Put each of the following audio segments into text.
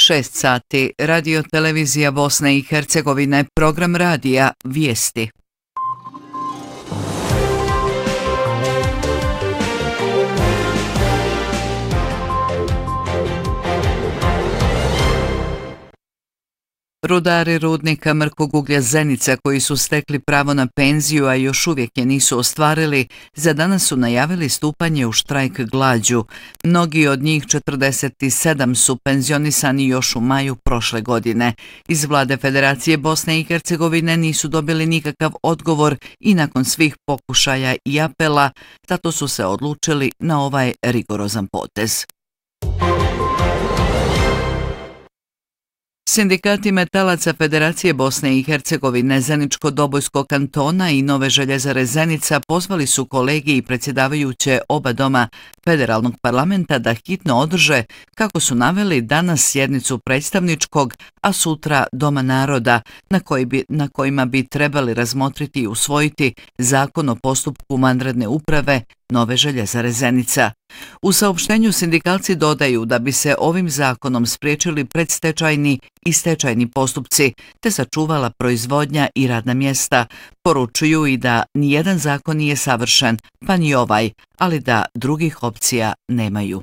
6 sati, Radio Televizija Bosne i Hercegovine, program radija, vijesti. Rudari rudnika mrkog uglja Zenica koji su stekli pravo na penziju, a još uvijek je nisu ostvarili, za danas su najavili stupanje u štrajk glađu. Mnogi od njih, 47, su penzionisani još u maju prošle godine. Iz vlade Federacije Bosne i Hercegovine nisu dobili nikakav odgovor i nakon svih pokušaja i apela, zato su se odlučili na ovaj rigorozan potez. Sindikati metalaca Federacije Bosne i Hercegovine, Zeničko-Dobojskog kantona i Nove željezare Zenica pozvali su kolege i predsjedavajuće oba doma federalnog parlamenta da hitno održe, kako su naveli, danas sjednicu predstavničkog, a sutra Doma naroda, na kojima bi trebali razmotriti i usvojiti zakon o postupku vanredne uprave Nove željezare Zenica. U saopštenju sindikalci dodaju da bi se ovim zakonom spriječili predstečajni i stečajni postupci te sačuvala proizvodnja i radna mjesta. Poručuju i da nijedan zakon nije savršen, pa ni ovaj, ali da drugih opcija nemaju.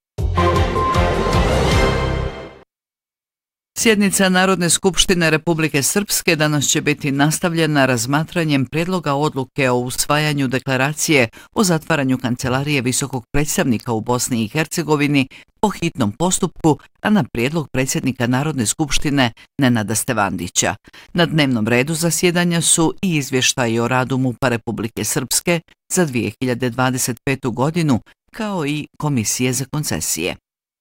Sjednica Narodne skupštine Republike Srpske danas će biti nastavljena razmatranjem prijedloga odluke o usvajanju deklaracije o zatvaranju kancelarije visokog predstavnika u Bosni i Hercegovini po hitnom postupku, a na prijedlog predsjednika Narodne skupštine Nenada Stevandića. Na dnevnom redu zasjedanja su i izvještaji o radu MUP-a Republike Srpske za 2025. godinu, kao i Komisije za koncesije.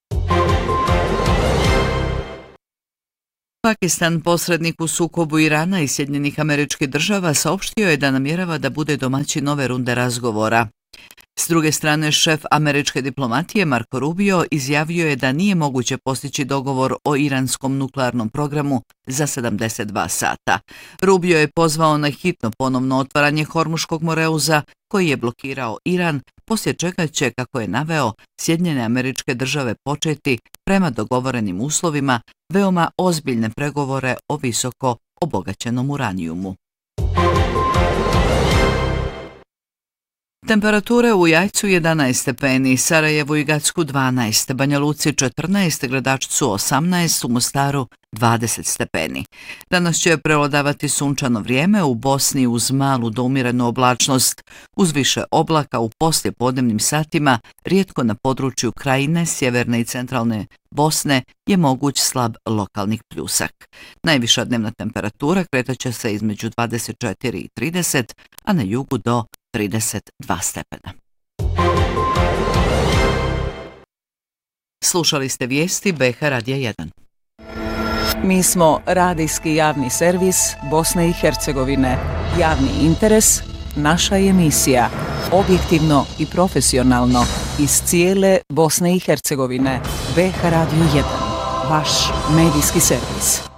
Pakistan, posrednik u sukobu Irana i Sjedinjenih Američkih Država, saopštio je da namjerava da bude domaćin nove runde razgovora. S druge strane, šef američke diplomatije Marco Rubio izjavio je da nije moguće postići dogovor o iranskom nuklearnom programu za 72 sata. Rubio je pozvao na hitno ponovno otvaranje Hormuškog moreuza, koji je blokirao Iran, poslije čega će, kako je naveo, Sjedinjene Američke Države početi, prema dogovorenim uslovima, veoma ozbiljne pregovore o visoko obogaćenom uranijumu. Temperature u Jajcu 11 stepeni, Sarajevu i Gacku 12, Banja Luci 14, Gradačcu 18, u Mostaru 20 stepeni. Danas će prevladavati sunčano vrijeme, u Bosni uz malu do umjerenu oblačnost. Uz više oblaka u poslijepodnevnim satima, rijetko na području Krajine, sjeverne i centralne Bosne je moguć slab lokalnih pljusak. Najviša dnevna temperatura kretaće se između 24 i 30, a na jugu do 32 stepena. Slušali ste vijesti BH Radija 1. Mi smo radijski javni servis Bosne i Hercegovine. Javni interes, naša emisija. Objektivno i profesionalno iz cijele Bosne i Hercegovine. BH Radio 1. Vaš medijski servis.